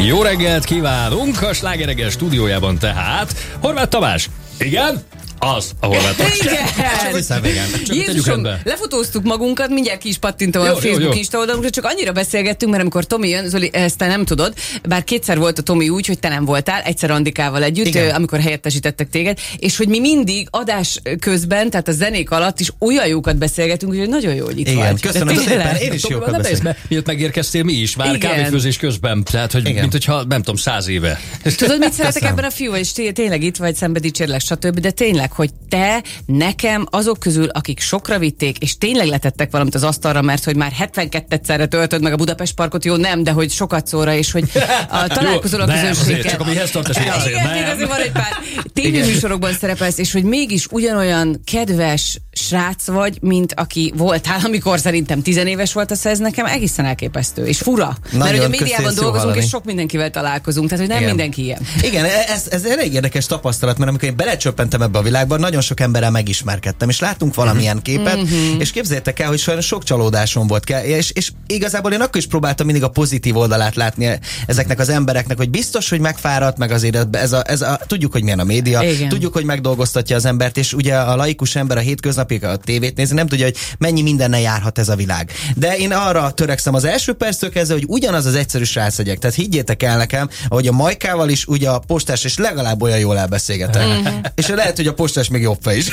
Jó reggelt kívánunk a Sláger reggel stúdiójában tehát Horváth Tamás. Igen? Az a Horváth Tamás. Igen. Jézusom, lefotóztuk magunkat, mindjárt ki is pattintom a Facebook Insta oldalunkra, csak annyira beszélgettünk, mert amikor Tomi jön, Zoli, ezt te nem tudod, bár kétszer volt a Tomi úgy, hogy te nem voltál, egyszer Andikával együtt, amikor helyettesítettek téged, és hogy mi mindig adás közben, tehát a zenék alatt is olyan jókat beszélgetünk, hogy nagyon jó, hogy itt vagy. Köszönöm szépen, én is jókat beszélek. Miért megérkeztél, mi is, már kávéfőzés közben, tehát hogy mint hogyha, nem tudom, 100 éve. Tudod, mit szeretek ebben a fiúval, és tényleg itt vagy, szembe dicsérlek, stb., de tényleg, hogy te nekem azok közül, akik sokra vitték, és tényleg letettek valamit az asztalra, mert hogy már 72-szerre töltöd meg a Budapest Parkot, jó, nem, de hogy sokat szóra, és hogy találkozol a közönséggel. Csak a mihez tartasz, hogy azért nem. Igen, azért van egy pár tévéműsorokban szerepelsz, és hogy mégis ugyanolyan kedves srác vagy, mint aki voltál, amikor szerintem 10 éves volt, ez nekem egészen elképesztő, és fura. Nagyon, mert hogy a médiában dolgozunk, és sok mindenkivel találkozunk, tehát hogy nem mindenki ilyen. Igen, ez elég érdekes tapasztalat, mert amikor én belecsöppentem ebbe a világban, nagyon sok emberrel megismerkedtem, és láttunk valamilyen képet, és képzeljétek el, hogy sajnos sok csalódásom volt, és igazából én akkor is próbáltam mindig a pozitív oldalát látni ezeknek az embereknek, hogy biztos, hogy megfáradt, meg azért tudjuk, hogy milyen a média, tudjuk, hogy megdolgoztatja az embert, és ugye a laikus ember a hétköznapi a tévét nézi, nem tudja, hogy mennyi mindennel járhat ez a világ. De én arra törekszem az első perctől kezdve, hogy ugyanaz az egyszerű srác legyek. Tehát higgyétek el nekem, hogy a Majkával is ugye a postás és legalább olyan jól elbeszélgetek. És lehet, hogy a postás még jobb fej is.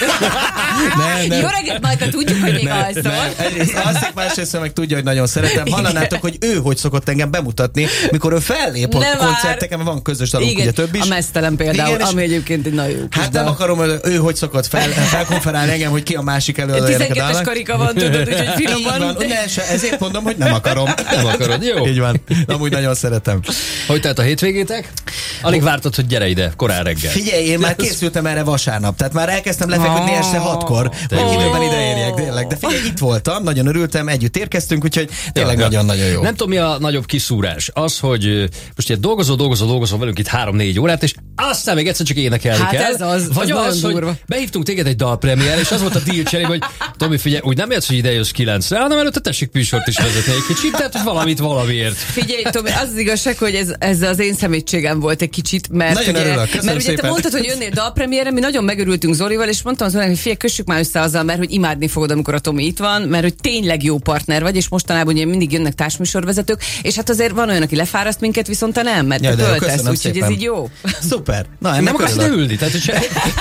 nem. Jó reggelt, Majka, tudjuk, hogy még alszol. Egyrészt alszik, másrészt meg tudja, hogy nagyon szeretem. Hallanátok, hogy ő hogy szokott engem bemutatni, mikor ő fellép a koncerteken, van közös dalunk, ugye több is. A Mesztelen például, igen, ami egyébként egy nagyon jó. Hát nem akarom, hogy ő hogy szokott felkonferálni engem, hogy ki a másik előadójának a dalnak. 12-es karika van, tudod, úgyhogy finom van. Ezért mondom, hogy nem akarom. Nem akarod, jó. Így van. Amúgy nagyon szeretem. Hogy tehát a hétvégétek? Alig vártad, hogy gyere ide, korán reggel. Figyelj, én már készültem erre vasárnap, tehát már elkezdtem lefeküdni este 6-kor, hogy időben ide érjek, tényleg. De figyelj, itt voltam, nagyon örültem, együtt érkeztünk, úgyhogy tényleg nagyon-nagyon jó. Nem tudom, mi a nagyobb kiszúrás. Az, hogy most ilyen dolgozol velünk itt 3-4 órát, és aztán még egyszer csak énekelni kell. Hát ez az, vagy az, hogy behívtunk téged egy dalpremiér, és az volt a deal cseré, hogy Tomi, figyelj, úgy nem érsz, hogy ide jössz 9-re, hanem előtte tessék műsort is vezetni egy kicsit, tehát hogy valamiért. Figyelj, Tomi, az igazság, hogy ez az én szemétségem volt egy kicsit, mert nagyon ugye, örülök, mert ugye te mondtad, hogy jönnél dalpremiérre, mi nagyon megörültünk Zolival, és mondtam az hogy figyelj, kössük már össze azzal, mert hogy imádni fogod, amikor a Tomi itt van, mert hogy tényleg jó partner vagy, és mostanában ugye mindig jönnek társműsorvezetők, és hát azért van olyan, aki lefáraszt minket, viszont te nem, mert te töltesz, úgyhogy ez így jó. Szuper. Nem akarsz leülni, tehát hogy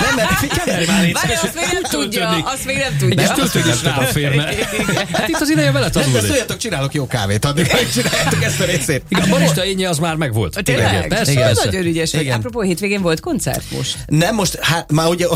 azt még nem tudja. És töltőd is rá férne. Hát itt az ideje vele tanulni. De szóljatok, csinálok jó kávét, addig megcsináljátok ezt a részét. Igen, Barista énje az már megvolt. Tényleg? Persze. Nagyon ügyes vagy. Apropó, hétvégén volt koncert most? Nem, most, hát már ugye,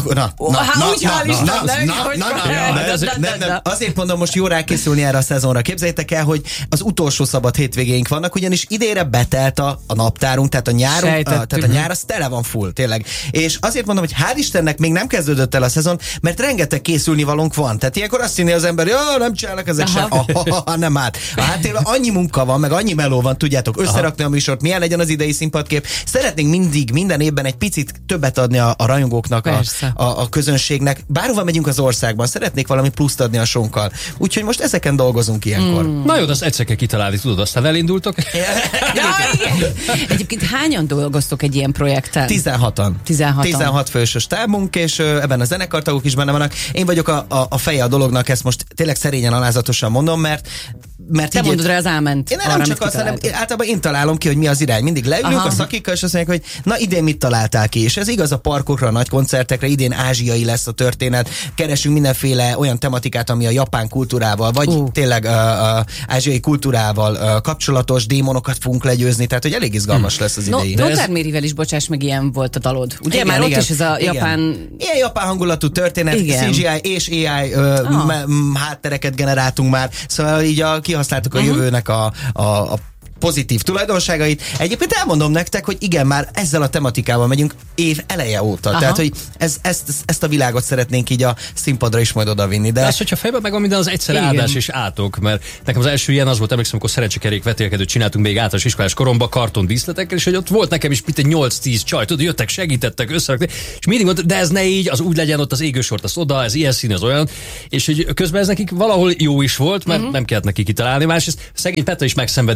azért mondom, most jó rákészülni erre a szezonra. Képzeljétek el, hogy az utolsó szabad hétvégéink vannak, ugyanis idénre betelt a naptárunk, tehát a nyárunk, tehát a nyár az tele van full, tényleg. És azért mondom, hogy hál' Istennek még nem kezdődött el a szezon, mert rengeteg készülnivalónk van. Tehát ilyenkor azt hinné az ember, nem csinálnak ezek sem. Nem át. A háttérben annyi munka van, meg annyi meló van, tudjátok, összerakni a műsort, milyen legyen az idei színpadkép. Szeretnénk mindig, minden évben egy picit többet adni a rajongóknak, a közönségnek. Bárhova megyünk az országban, szeretnék valami pluszt adni a sonkkal. Úgyhogy most ezeken dolgozunk ilyenkor. Na jó, azt egyszer kell kitalálni, tudod, aztán elindultok. Igen. Egyébként hányan dolgoztok egy ilyen projekten? 16-an. 16 fős a stábunk, és ebben a zenekartagok is benne vannak. Én vagyok a feje a dolognak, ezt most tényleg szerényen, alázatosan mondom, mert te mondod rá az áment. Én nem csak azt, hanem általában én találom ki, hogy mi az irány. Mindig leülünk a szakikkal, és azt mondják, hogy na idén mit találtál ki. És ez igaz a parkokra, a nagy koncertekre, idén ázsiai lesz a történet. Keresünk mindenféle olyan tematikát, ami a japán kultúrával, vagy tényleg ázsiai kultúrával kapcsolatos démonokat fogunk legyőzni, tehát hogy elég izgalmas lesz az idei. Nótár Mérivel is, bocsáss meg, ilyen volt a dalod. Ugye igen, már ott is ez a japán... Ilyen japán hangulatú történet, CGI és AI háttereket generáltunk már, szóval így kihasználtuk a jövőnek a pozitív tulajdonságait. Egyébként elmondom nektek, hogy igen, már ezzel a tematikával megyünk év eleje óta. Aha. Tehát, hogy ezt a világot szeretnénk így a színpadra is majd odavinni. De az, hogyha fejben megvan minden, az egyszer áldás és átok, mert nekem az első ilyen az volt, emlékszem, amikor szerencsekerék vetélkedőt csináltunk még általános iskolás koromban karton díszletekkel, és hogy ott volt nekem is itt egy 8-10 csaj, tudod, jöttek, segítettek, összerakni, és mindig mondta, de ez ne így, az úgy legyen, ott az égősort, az oda, ez ilyen szín, az olyan, és hogy közben ez nekik valahol jó is volt, mert nem kellett neki kitalálni, másrészt szegény Petra is megszenvedi mindig, hogy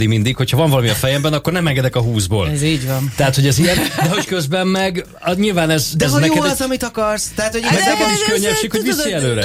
hogyha van valami a fejemben, akkor nem engedek a 20-ból. Ez így van. Tehát, hogy ez ilyen, de hogy közben meg, nyilván ez... De ez ha neked jó az, amit akarsz. Tehát, hogy meg neked is könnyebbség, hogy viszi előre.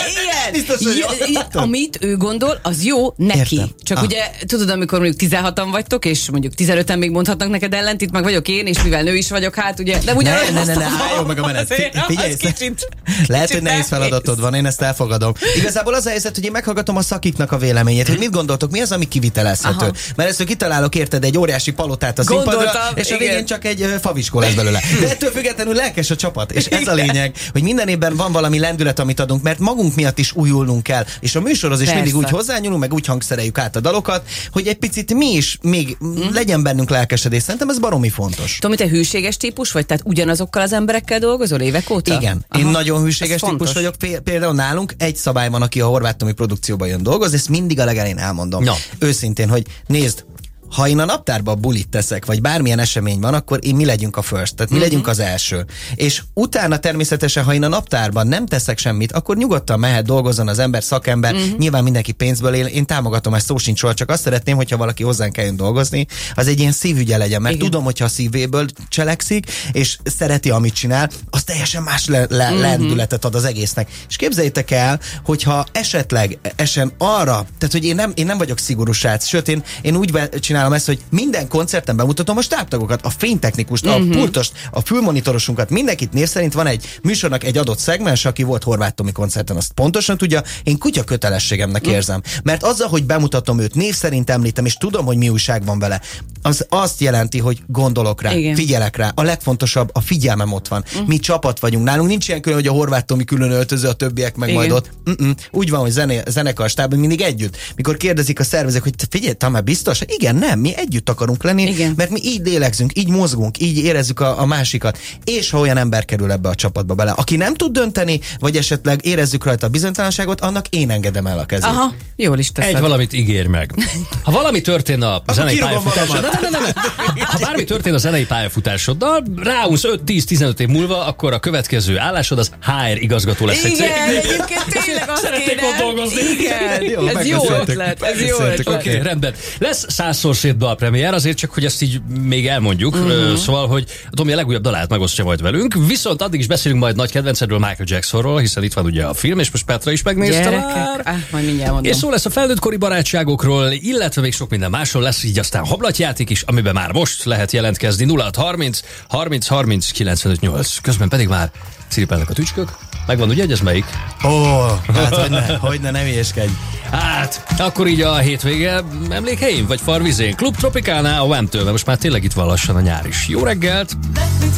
Amit ő gondol, az jó neki. Értem. Csak ugye, tudod, amikor mondjuk 16-an vagytok, és mondjuk 15-en még mondhatnak neked ellent, itt meg vagyok én, és mivel nő is vagyok, hát ugye, de ugye... Ne, álljon meg a menet. Figyelj, lehet, hogy nehéz feladatod van, én ezt elfogadom. Igazából az a helyzet, hogy én meghallgatom a szakiknak a véleményét, hogy mit gondoltok, mi az, ami kivitelezhető. Mert ezt kitalálok, érted, egy óriási palotát a színpadra, és a végén csak egy faviskó lesz belőle. De ettől függetlenül lelkes a csapat, és ez a lényeg, hogy minden évben van valami lendület, amit adunk, mert magunk miatt is újulnunk kell, és a műsorhoz is mindig úgy hozzányúlunk, meg úgy hangszereljük át a dalokat, hogy egy picit mi is még legyen bennünk lelkesedés. Szerintem ez baromi fontos. Tomi, te hűséges típus vagy? Tehát ugyanazokkal az emberekkel dolgozol évek óta? Igen. Én nagyon hűséges típus vagyok. Például nálunk egy szabály van, aki a Horváth Tomi produkcióban jön dolgozni, ezt mindig a legelején elmondom. No. Őszintén, hogy nézd, ha én a naptárba bulit teszek, vagy bármilyen esemény van, akkor mi legyünk a first, tehát mi legyünk az első. És utána természetesen, ha én a naptárban nem teszek semmit, akkor nyugodtan mehet, dolgozzon az ember, szakember, nyilván mindenki pénzből él, én támogatom, ezt szó sincs róla, csak azt szeretném, hogyha valaki hozzánk eljön dolgozni, az egy ilyen szívügye legyen, mert tudom, hogyha a szívéből cselekszik, és szereti, amit csinál, az teljesen más lendületet ad az egésznek. És képzeljétek el, hogyha esetleg arra, tehát hogy én nem vagyok szigorú srác, sőt, én úgy csinálom ezt, hogy minden koncerten bemutatom a stábtagokat, a fénytechnikust, a pultost, a fülmonitorosunkat, mindenkit név szerint van egy műsornak egy adott szegmens, aki volt Horváth Tomi koncerten, azt pontosan tudja, én kutya kötelességemnek érzem. Mert azzal, hogy bemutatom őt, név szerint említem, és tudom, hogy mi újság van vele, az azt jelenti, hogy gondolok rá, figyelek rá. A legfontosabb, a figyelmem ott van. Mi csapat vagyunk. Nálunk nincs ilyen külön, hogy a Horváth Tomi külön öltöző, a többiek meg majd ott. Úgy van, hogy zenekar stáb, mindig együtt. Mikor kérdezik a szervezők, hogy figyelj, már biztos? Igen, nem, mi együtt akarunk lenni, mert mi így lélegzünk, így mozgunk, így érezzük a másikat. És ha olyan ember kerül ebbe a csapatba bele, aki nem tud dönteni, vagy esetleg érezzük rajta a bizonytalanságot, annak én engedem el a kezét. Aha, jól is teszed. Egy valamit ígér meg. Ha valami történne a zenei pályafutásoddal, ha bármi történne a zenei pályafutásoddal, ráunsz 5-10-15 év múlva, akkor a következő állásod az HR igazgató lesz. Igen, egyébként tényleg azt szeretnék ott dolgozni. Igen, ez jó ötlet. Oké, rendben. Lesz 100-szor szép dalpremiér, azért csak, hogy ezt így még elmondjuk. Szóval, hogy a Tomi a legújabb dalát megosztja majd velünk, viszont addig is beszélünk majd nagy kedvencedről, Michael Jacksonról, hiszen itt van ugye a film, és most Petra is megnézte már. Majd mindjárt mondom. És szó lesz a felnőttkori barátságokról, illetve még sok minden másról lesz, így aztán hablatjáték is, amiben már most lehet jelentkezni. 0630 30 30 95 8. Közben pedig már sziripelnek a tücskök. Megvan ugye, hogy ez melyik? Hát hogyne, nem ilyeskedj. Hát, akkor így a hétvége emlékeim, vagy farvizén. Klub Tropicánál a Wham-től, mert most már tényleg itt van lassan a nyár is. Jó reggelt!